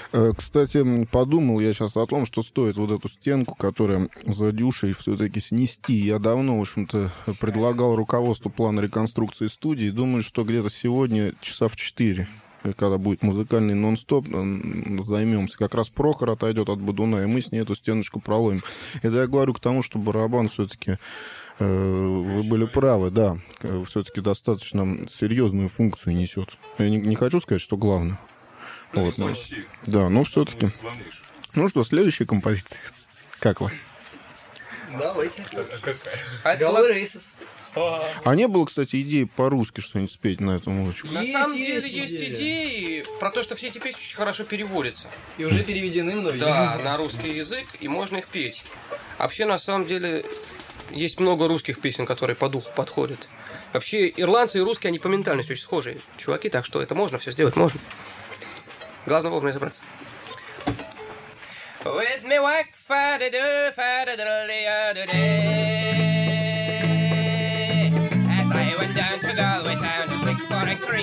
Кстати, подумал я сейчас о том, что стоит вот эту стенку, которая за дюшей, все-таки снести. Я давно, в общем-то, предлагал руководству план реконструкции студии. Думаю, что где-то сегодня часа в 4, когда будет музыкальный нон-стоп, займемся. Как раз Прохор отойдет от Бодуна, и мы с ней эту стеночку проломим. Это я говорю к тому, что барабан все-таки... Вы были правы, да. Все-таки достаточно серьезную функцию несет. Я не хочу сказать, что главное. Вот, ну, да, но все-таки. Ну что, следующая композиция. Как вы? Давайте. Голый Рейсес. А не было, кстати, идеи по-русски что-нибудь спеть на этом улочку? На самом деле есть идеи про то, что все эти песни очень хорошо переводятся. И уже переведены многие. Да, на русский язык, и можно их петь. Вообще, на самом деле, есть много русских песен, которые по духу подходят. Вообще, ирландцы и русские, они по ментальности очень схожие чуваки, так что это можно все сделать, можно. Главное вовремя разобраться. With me work fa-da-do, fa-da-do, the other day. As I went down to Galway town to seek for a cream.